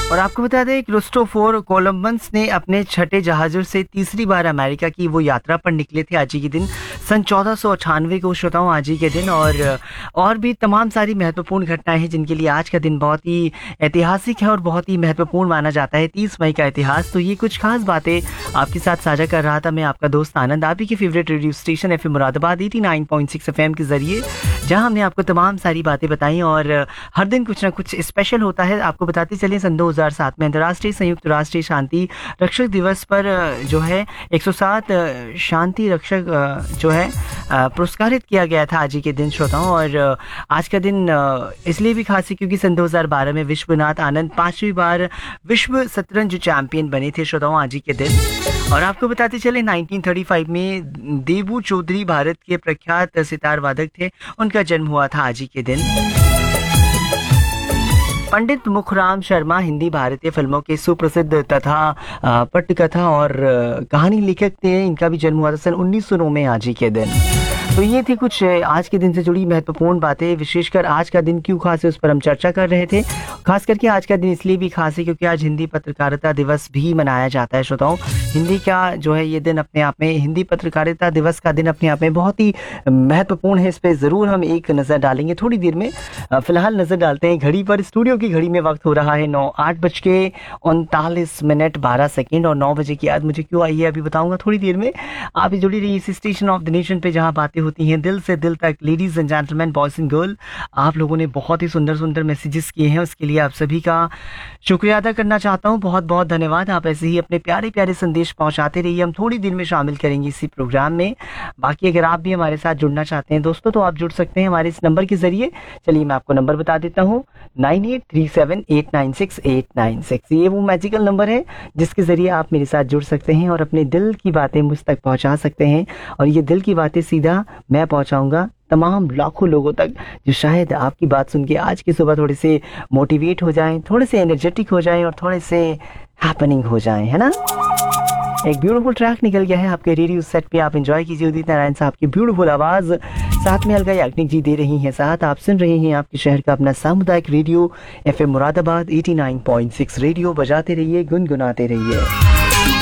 और आपको बता दें क्रिस्टोफर कोलंबस ने अपने छठे जहाज़ों से तीसरी बार अमेरिका की वो यात्रा पर निकले थे आज ही के दिन सन 1498 को श्रोताओं आज ही के दिन। और भी तमाम सारी महत्वपूर्ण घटनाएं हैं जिनके लिए आज का दिन बहुत ही ऐतिहासिक है और बहुत ही महत्वपूर्ण माना जाता है। 30 मई का इतिहास, तो ये कुछ खास बातें आपके साथ साझा कर रहा था मैं आपका दोस्त आनंद, आप ही की favourite radio station FM Moradabad 89.6 FM के जरिए, जहां हमने आपको तमाम सारी बातें बताई और हर दिन कुछ ना कुछ स्पेशल होता है। आपको बताते चले सन 2007 में अंतर्राष्ट्रीय संयुक्त राष्ट्र शांति रक्षक दिवस पर जो है 107 शांति रक्षक जो है पुरस्कारित किया गया था आज ही के दिन श्रोताओं। और आज का दिन इसलिए भी खास है क्योंकि सन 2012 में विश्वनाथ आनंद 5वीं बार विश्व शतरंज चैंपियन बने थे श्रोताओं आज ही के दिन। और आपको बताते चले 1935 में देबू चौधरी भारत के प्रख्यात सितार वादक थे, उनका जन्म हुआ था आज ही के दिन। पंडित मुखराम शर्मा हिंदी भारतीय फिल्मों के सुप्रसिद्ध तथा पटकथा और कहानी लेखक थे, इनका भी जन्म हुआ था सन 1909 में आज ही के दिन। तो ये थी कुछ आज के दिन से जुड़ी महत्वपूर्ण बातें, विशेषकर आज का दिन क्यों खास है उस पर हम चर्चा कर रहे थे। खास करके आज का दिन इसलिए भी खास है क्योंकि आज हिंदी पत्रकारिता दिवस भी मनाया जाता है श्रोताओं। हिंदी का जो है ये दिन अपने आप में, हिंदी पत्रकारिता दिवस का दिन अपने आप में बहुत ही महत्वपूर्ण है। इस पर ज़रूर हम एक नज़र डालेंगे थोड़ी देर में। फिलहाल नज़र डालते हैं घड़ी पर। स्टूडियो की घड़ी में वक्त हो रहा है 8:39 12 और 9 बजे की याद मुझे क्यों आई है अभी बताऊंगा थोड़ी देर में। आप जुड़ी रही इस स्टेशन ऑफ द नेशन पे जहां बातें होती हैं दिल से दिल तक। Ladies and gentleman, boys and girl, आप लोगों ने बहुत ही सुंदर सुंदर मैसेजेस किए हैं, उसके लिए आप सभी का शुक्रिया अदा करना चाहता हूं। बहुत बहुत धन्यवाद। आप ऐसे ही अपने प्यारे प्यारे संदेश पहुंचाते रहिए, हम थोड़ी देर में शामिल करेंगे इसी प्रोग्राम में। बाकी अगर आप भी हमारे साथ जुड़ना चाहते हैं दोस्तों तो आप जुड़ सकते हैं हमारे इस नंबर के जरिए। चलिए मैं आपको नंबर बता देता हूँ, 9837896896। ये वो मैजिकल नंबर है जिसके जरिए आप मेरे साथ जुड़ सकते हैं और अपने दिल की बातें मुझ तक पहुंचा सकते हैं। और ये दिल की बातें सीधा मैं पहुंचाऊंगा तमाम लाखों लोगों तक जो शायद आपकी बात सुन के आज की सुबह थोड़े से मोटिवेट हो जाएं, थोड़े से एनर्जेटिक हो जाएं और थोड़े से हैपनिंग हो जाएं, है ना। एक ब्यूटीफुल ट्रैक निकल गया है आपके रेडियो सेट पे, आप एंजॉय कीजिए उदित नारायण साहब की ब्यूटीफुल आवाज़, साथ में अलगा याग्निक जी दे रही हैं साथ। आप सुन रहे हैं आपके शहर का अपना सामुदायिक रेडियो एफएम मुरादाबाद 89.6 रेडियो। बजाते रहिए, गुनगुनाते रहिए।